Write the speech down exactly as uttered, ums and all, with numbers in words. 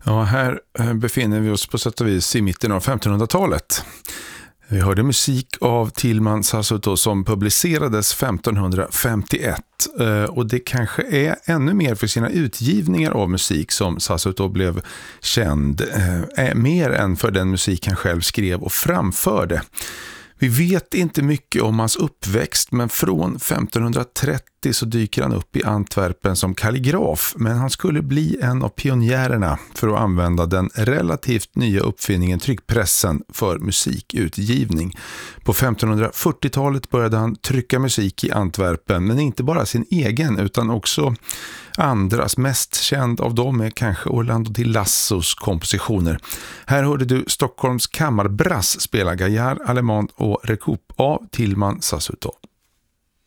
Ja, här befinner vi oss på sätt och vis i mitten av femtonhundratalet. Vi hörde musik av Tilman Sassoto som publicerades femtonhundrafemtioett, och det kanske är ännu mer för sina utgivningar av musik som Sassoto blev känd, är mer än för den musik han själv skrev och framförde. Vi vet inte mycket om hans uppväxt, men från femtonhundratrettio så dyker han upp i Antwerpen som kalligraf, men han skulle bli en av pionjärerna för att använda den relativt nya uppfinningen tryckpressen för musikutgivning. På femtonhundrafyrtiotalet började han trycka musik i Antwerpen, men inte bara sin egen utan också andras. Mest känd av dem är kanske Orlando Di Lassos kompositioner. Här hörde du Stockholms kammarbrass spela Gaillard, Allemande och Recoupe av Tilman Sassoto.